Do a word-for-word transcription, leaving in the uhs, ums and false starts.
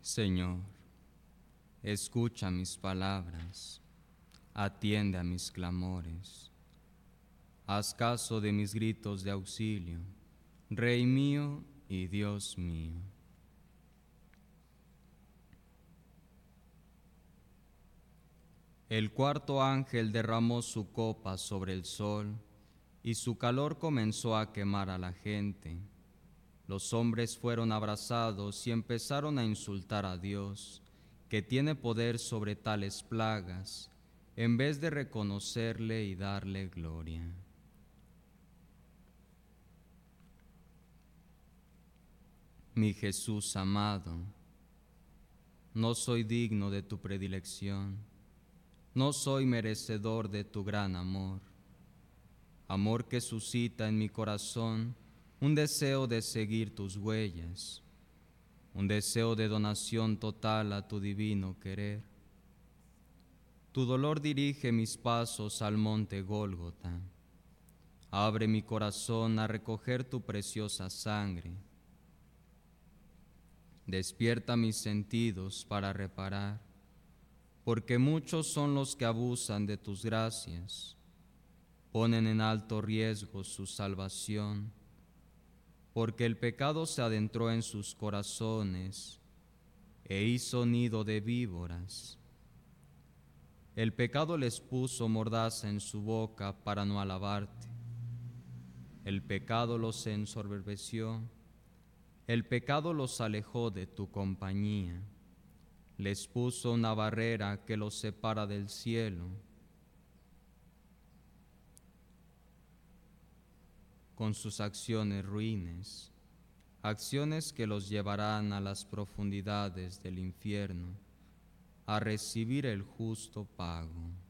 Señor, escucha mis palabras, atiende a mis clamores, haz caso de mis gritos de auxilio, Rey mío y Dios mío. El cuarto ángel derramó su copa sobre el sol, y su calor comenzó a quemar a la gente. Los hombres fueron abrasados y empezaron a insultar a Dios, que tiene poder sobre tales plagas, en vez de reconocerle y darle gloria. Mi Jesús amado, no soy digno de tu predilección, no soy merecedor de tu gran amor, amor que suscita en mi corazón un deseo de seguir tus huellas, un deseo de donación total a tu divino querer. Tu dolor dirige mis pasos al monte Gólgota. Abre mi corazón a recoger tu preciosa sangre. Despierta mis sentidos para reparar, porque muchos son los que abusan de tus gracias, ponen en alto riesgo su salvación, porque el pecado se adentró en sus corazones e hizo nido de víboras. El pecado les puso mordaza en su boca para no alabarte. El pecado los ensoberbeció, el pecado los alejó de tu compañía, les puso una barrera que los separa del cielo. Con sus acciones ruines, acciones que los llevarán a las profundidades del infierno, a recibir el justo pago.